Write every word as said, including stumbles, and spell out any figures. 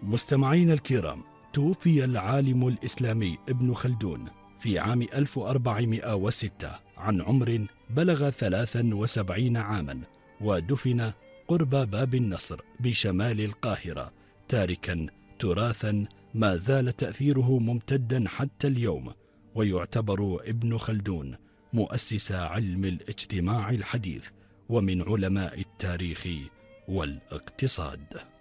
مستمعين الكرام، توفي العالم الإسلامي ابن خلدون في عام ألف وأربعمائة وستة عن عمر بلغ ثلاثا وسبعين عاما، ودفن قرب باب النصر بشمال القاهرة، تاركا تراثا ما زال تأثيره ممتدا حتى اليوم، ويعتبر ابن خلدون مؤسس علم الاجتماع الحديث ومن علماء التاريخ والاقتصاد.